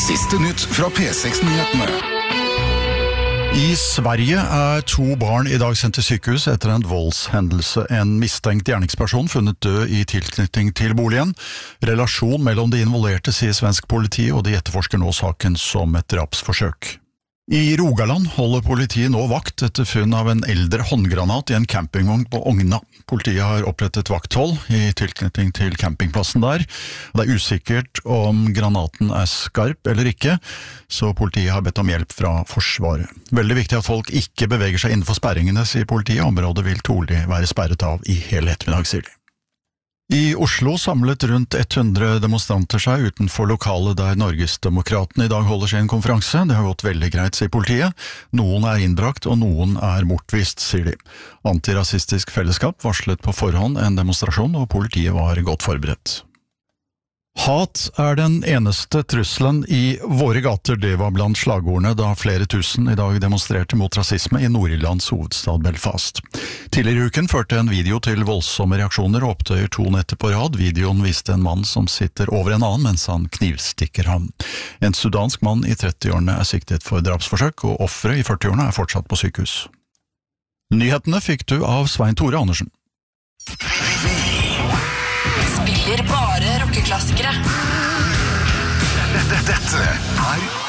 Siste nytt fra P6-nyhetene. I Sverige to barn i dag sendt til sykehus etter en voldshendelse. En mistenkt gjerningsperson funnet død i tilknytning til boligen. Relasjon mellom de involverte, sier svensk politi, og de etterforsker nå saken som et drapsforsøk. I Rogaland holder politiet nå vakt etter funn av en eldre håndgranat i en campingvogn på Ogna. Politiet har opprettet vakthold i tilknytning til campingplassen der. Det usikkert om granaten skarp eller ikke, så politiet har bedt om hjelp fra Forsvaret. Veldig viktig at folk ikke beveger seg innenfor sperringene, sier politiet. Området vil trolig være sperret av i hele ettermiddag, sier de. I Oslo samlet rundt 100 demonstranter seg utenfor lokalet der Norgesdemokratene i dag holder sin konferanse. Det har gått veldig greit, sier politiet. Noen innbrakt og noen bortvist, sier de. Antirasistisk fellesskap varslet på forhånd en demonstrasjon, og politiet var godt forberedt. Hat den eneste trusselen i våre gater, det var blant slagordene da flere tusen i dag demonstrerte mot rasisme i Nord-Irlands hovedstad Belfast. Tidligere i uken førte en video til voldsomme reaksjoner og opptøyer 2 netter på rad. Videoen viste en mann som sitter over en annen mens han knivstikker ham. En sudansk mann i 30-årene siktet for drapsforsøk, og offeret i 40-årene fortsatt på sykehus. Nyhetene fikk du av Svein Tore Andersen. Spiller bare rockeklassikere. Dette